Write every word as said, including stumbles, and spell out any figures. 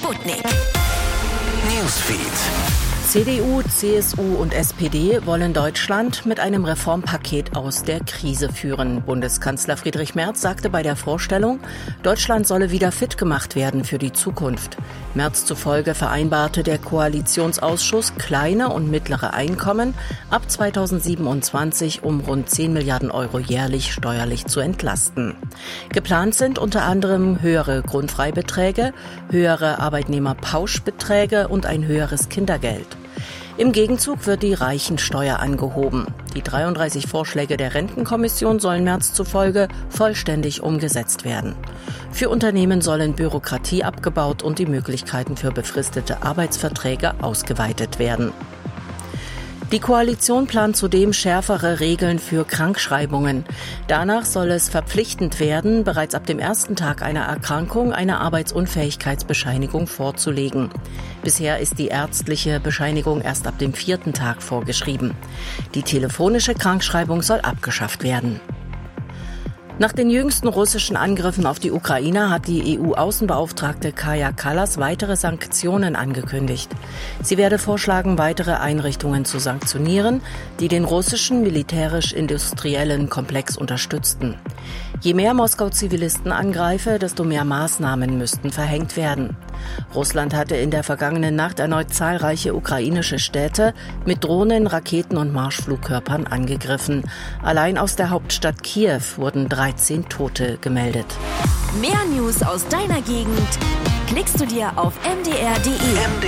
Sputnik. Newsfeed. C D U, C S U und S P D wollen Deutschland mit einem Reformpaket aus der Krise führen. Bundeskanzler Friedrich Merz sagte bei der Vorstellung, Deutschland solle wieder fit gemacht werden für die Zukunft. Merz zufolge vereinbarte der Koalitionsausschuss kleine und mittlere Einkommen ab zweitausendsiebenundzwanzig um rund zehn Milliarden Euro jährlich steuerlich zu entlasten. Geplant sind unter anderem höhere Grundfreibeträge, höhere Arbeitnehmerpauschbeträge und ein höheres Kindergeld. Im Gegenzug wird die Reichensteuer angehoben. Die dreiunddreißig Vorschläge der Rentenkommission sollen Merz zufolge vollständig umgesetzt werden. Für Unternehmen sollen Bürokratie abgebaut und die Möglichkeiten für befristete Arbeitsverträge ausgeweitet werden. Die Koalition plant zudem schärfere Regeln für Krankschreibungen. Danach soll es verpflichtend werden, bereits ab dem ersten Tag einer Erkrankung eine Arbeitsunfähigkeitsbescheinigung vorzulegen. Bisher ist die ärztliche Bescheinigung erst ab dem vierten Tag vorgeschrieben. Die telefonische Krankschreibung soll abgeschafft werden. Nach den jüngsten russischen Angriffen auf die Ukraine hat die E U-Außenbeauftragte Kaja Kallas weitere Sanktionen angekündigt. Sie werde vorschlagen, weitere Einrichtungen zu sanktionieren, die den russischen militärisch-industriellen Komplex unterstützten. Je mehr Moskau Zivilisten angreife, desto mehr Maßnahmen müssten verhängt werden. Russland hatte in der vergangenen Nacht erneut zahlreiche ukrainische Städte mit Drohnen, Raketen und Marschflugkörpern angegriffen. Allein aus der Hauptstadt Kiew wurden dreizehn Tote gemeldet. Mehr News aus deiner Gegend klickst du dir auf m d r punkt d e.